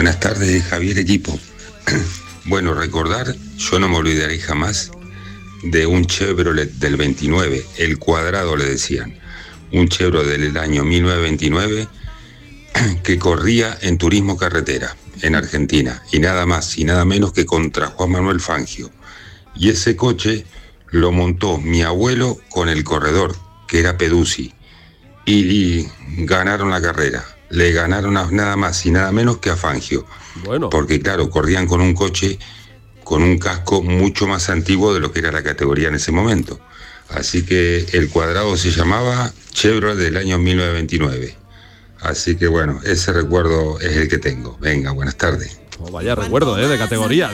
Buenas tardes, Javier, equipo. Bueno, recordar, yo no me olvidaré jamás de un Chevrolet del 29, el Cuadrado le decían, un Chevrolet del año 1929 que corría en turismo carretera en Argentina, y nada más y nada menos que contra Juan Manuel Fangio. Y ese coche lo montó mi abuelo con el corredor, que era Peduzzi, y ganaron la carrera. Le ganaron nada más y nada menos que a Fangio. Bueno. Porque claro, corrían con un coche con un casco mucho más antiguo de lo que era la categoría en ese momento. Así que el Cuadrado se llamaba Chevrolet del año 1929. Así que bueno, ese recuerdo es el que tengo. Venga, buenas tardes. Oh, vaya recuerdo, de categoría.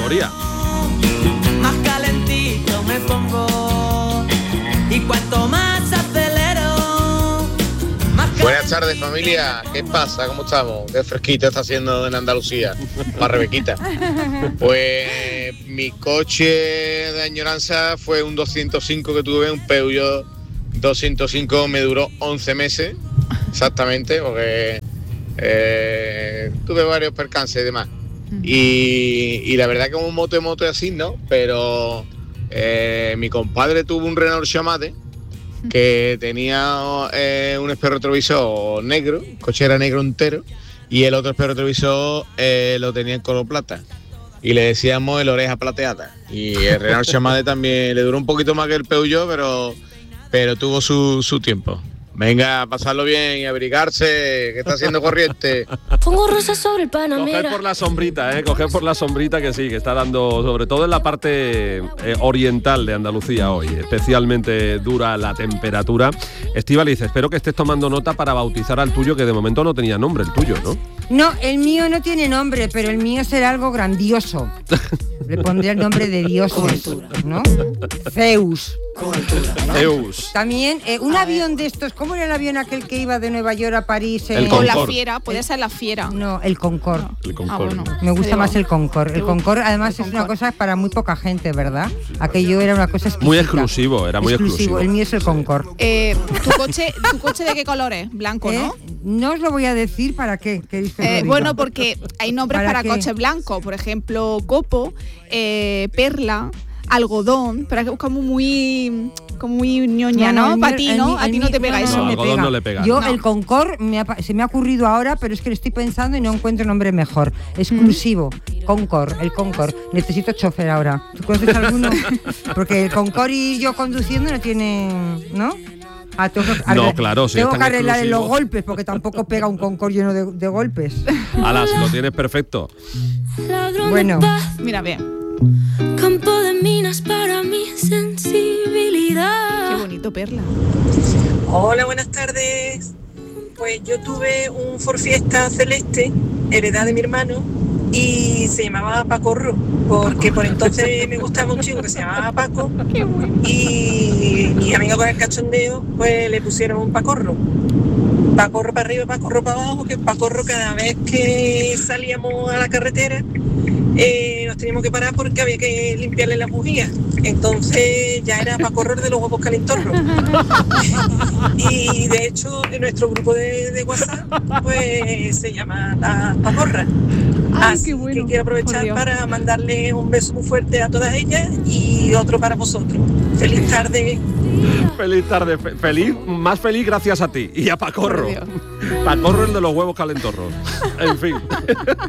Más calentito me pongo y cuanto más acelero, más calentito. Buenas tardes, familia. ¿Qué pasa? ¿Cómo estamos? Qué fresquito está haciendo en Andalucía. Para Rebequita. Pues mi coche de añoranza fue un 205 que tuve, un Peugeot 205, me duró 11 meses. Exactamente, porque tuve varios percances y demás. Y la verdad que un moto es así, ¿no? Pero mi compadre tuvo un Renault Chamade que tenía un espejo retrovisor negro, el coche era negro entero, y el otro espejo retrovisor lo tenía en color plata. Y le decíamos el oreja plateada. Y el Renault Chamade también le duró un poquito más que el Peugeot, pero tuvo su tiempo. Venga, a pasarlo bien y abrigarse, que está haciendo corriente. Pongo rosas sobre el Panamera. Coger por la sombrita que sí, que está dando, sobre todo en la parte oriental de Andalucía hoy. Especialmente dura la temperatura. Estíbaliz, espero que estés tomando nota para bautizar al tuyo, que de momento no tenía nombre, el tuyo, ¿no? No, el mío no tiene nombre, pero el mío será algo grandioso. Le pondré el nombre de Dios, ¿no? Zeus. Zeus. También un avión de estos, ¿cómo era el avión aquel que iba de Nueva York a París? El Con la Concorde. Fiera, puede ser la Fiera. No, el Concorde. El Concorde. bueno. Me gusta más el Concorde. El Qué Concorde además el es una Concorde. cosa para muy poca gente, ¿verdad? Aquello era una cosa exquisita. Muy exclusivo, era muy exclusivo. El mío es el Concorde. ¿Tu coche de qué color es? Blanco, ¿no? No os lo voy a decir para qué. ¿Queréis que os lo diga? Bueno, porque hay nombres ¿Para para qué? coches blancos, por ejemplo, copo, perla, algodón, pero es como muy ñoña, ¿no? el mío- Para ti, el ¿no? mío- A ti no te pega no, eso. no me algodón pega. no le pega. Yo No. el Concorde se me ha ocurrido ahora, pero es que lo estoy pensando y no encuentro nombre mejor. Exclusivo. Concorde, el Concorde. Necesito chofer ahora. ¿Tú conoces alguno? Porque el Concorde y yo conduciendo no tiene, ¿no? No, claro, sí, Tengo es que tan arreglar en los exclusivo. golpes, porque tampoco pega un Concorde lleno de golpes. Ala, si lo tienes perfecto. Bueno. Mira, bien. Campo de minas para mi sensibilidad. Qué bonito, perla. Hola, buenas tardes. Pues yo tuve un Ford Fiesta celeste, heredad de mi hermano, y se llamaba Pacorro, porque por entonces me gustaba un chico que se llamaba Paco, y mi amigo con el cachondeo, pues le pusieron un Pacorro. Pacorro para arriba, Pacorro para abajo, que Pacorro cada vez que salíamos a la carretera nos teníamos que parar porque había que limpiarle las bujías. Entonces ya era Pacorro de los huevos calentorros. Y de hecho en nuestro grupo de WhatsApp pues se llama la Pacorra. Ay, Así qué bueno, que quiero por aprovechar Dios. para mandarle un beso muy fuerte a todas ellas y otro para vosotros. Feliz tarde. Feliz tarde, más feliz gracias a ti y a Pacorro. Por Dios. Pacorro el de los huevos calentorros. En fin.